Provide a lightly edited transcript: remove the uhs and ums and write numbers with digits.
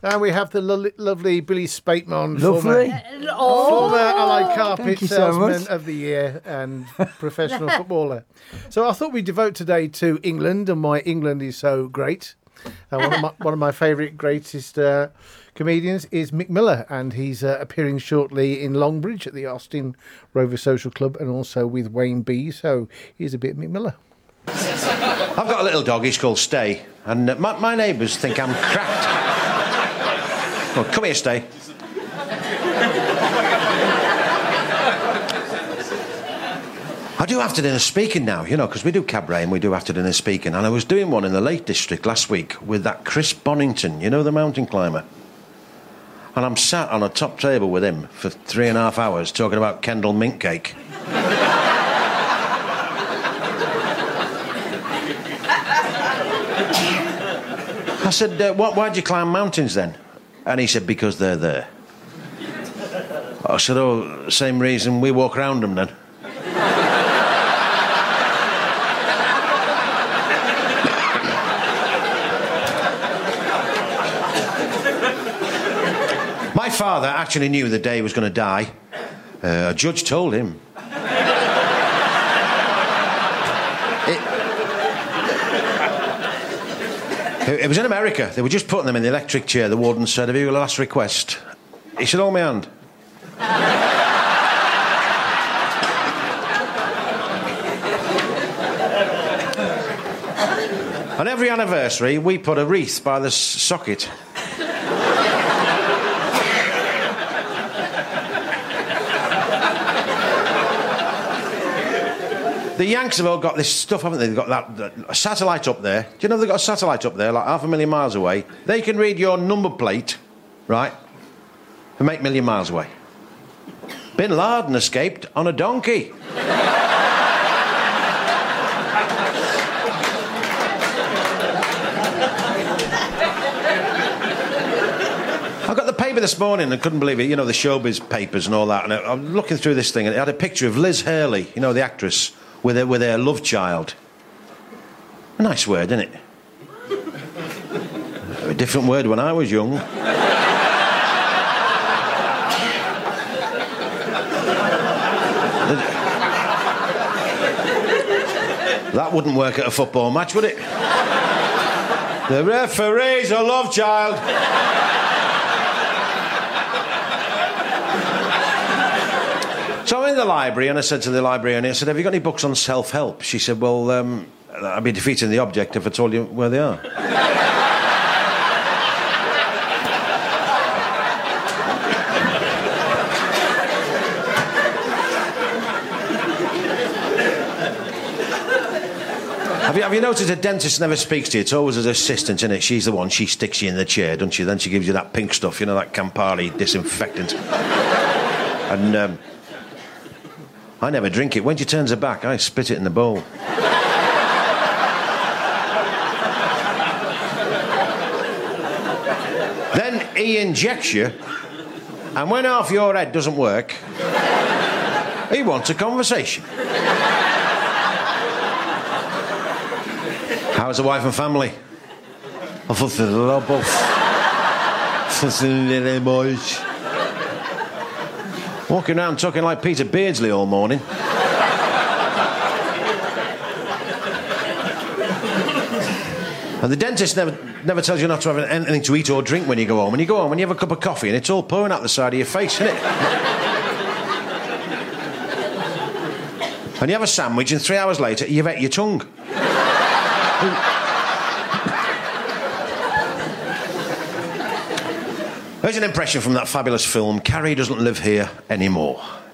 And we have the lovely Billy Spateman, Lovely. former Allied Carpet Thank you so Salesman much. of the Year and professional footballer. So I thought we'd devote today to England and why England is so great. One of my favourite, greatest comedians is Mick Miller, and he's appearing shortly in Longbridge at the Austin Rover Social Club and also with Wayne B. So here's a bit of Mick Miller. I've got a little dog, he's called Stay, and my neighbours think I'm cracked. Well, come here, Stay. I do after dinner speaking now, you know, because we do cabaret and we do after dinner speaking, and I was doing one in the Lake District last week with that Chris Bonington, you know, the mountain climber. And I'm sat on a top table with him for 3.5 hours talking about Kendal mint cake. I said, why'd you climb mountains then? And he said, because they're there. I said, oh, same reason we walk around them then. My father actually knew the day he was going to die. A judge told him. It was in America. They were just putting them in the electric chair. The warden said, have you got a last request? He said, hold my hand. On every anniversary, we put a wreath by the socket. The Yanks have all got this stuff, haven't they? They've got a satellite up there. Do you know they've got a satellite up there, like 500,000 miles away? They can read your number plate, right, from 8 million miles away. Bin Laden escaped on a donkey. I got the paper this morning and couldn't believe it. You know, the showbiz papers and all that. And I'm looking through this thing and it had a picture of Liz Hurley, you know, the actress, with her love child. A nice word, isn't it? A different word when I was young. That wouldn't work at a football match, would it? The referee's a love child. So I'm in the library, and I said to the librarian, I said, have you got any books on self-help? She said, well, I'd be defeating the object if I told you where they are. Have you noticed a dentist never speaks to you? It's always his assistant, isn't it? She's the one, she sticks you in the chair, doesn't she? Then she gives you that pink stuff, you know, that Campari disinfectant. And, I never drink it. When she turns her back, I spit it in the bowl. Then he injects you, and when half your head doesn't work, he wants a conversation. How's the wife and family? Walking around talking like Peter Beardsley all morning. And the dentist never tells you not to have anything to eat or drink when you go home. When you go home, when you have a cup of coffee and it's all pouring out the side of your face, isn't it? And you have a sandwich and 3 hours later you've ate your tongue. Here's an impression from that fabulous film, Carrie Doesn't Live Here Anymore.